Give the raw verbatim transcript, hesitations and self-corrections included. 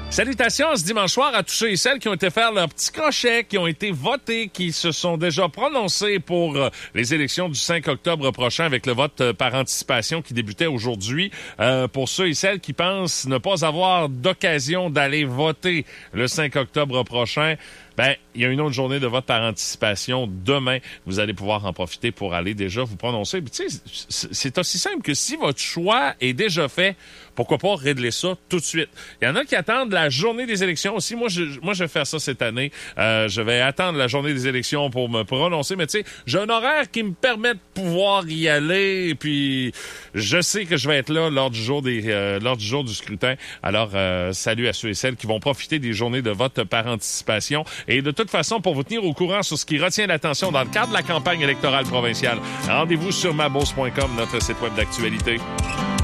Salutations ce dimanche soir à tous ceux et celles qui ont été faire leur petit crochet, qui ont été votés, qui se sont déjà prononcés pour euh, les élections du cinq octobre prochain avec le vote euh, par anticipation qui débutait aujourd'hui. Euh, pour ceux et celles qui pensent ne pas avoir d'occasion d'aller voter le cinq octobre prochain, ben, il y a une autre journée de vote par anticipation demain. Vous allez pouvoir en profiter pour aller déjà vous prononcer. Tu sais, c'est aussi simple que si votre choix est déjà fait, pourquoi pas régler ça tout de suite. Il y en a qui attendent la journée des élections aussi. Moi, je, moi, je vais faire ça cette année. Euh, je vais attendre la journée des élections pour me prononcer. Mais tu sais, j'ai un horaire qui me permet de pouvoir y aller. Puis, je sais que je vais être là lors du jour des, euh, lors du jour du scrutin. Alors, euh, salut à ceux et celles qui vont profiter des journées de vote par anticipation. Et de toute façon, pour vous tenir au courant sur ce qui retient l'attention dans le cadre de la campagne électorale provinciale, rendez-vous sur ma bourse point com, notre site web d'actualité.